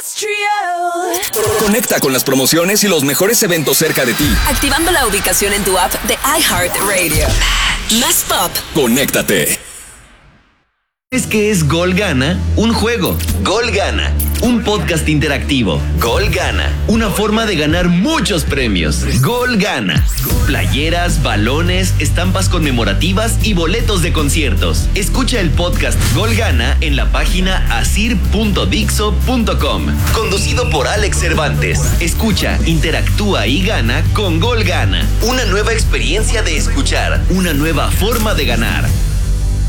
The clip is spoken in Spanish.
Conecta con las promociones y los mejores eventos cerca de ti. Activando la ubicación en tu app de iHeartRadio. Más pop. Conéctate. ¿Sabes qué es Gol Gana? Un juego. Gol Gana. Un podcast interactivo. Gol Gana. Una forma de ganar muchos premios. Gol Gana. Playeras, balones, estampas conmemorativas y boletos de conciertos. Escucha el podcast Gol Gana en la página asir.dixo.com. Conducido por Alex Cervantes. Escucha, interactúa y gana con Gol Gana. Una nueva experiencia de escuchar. Una nueva forma de ganar.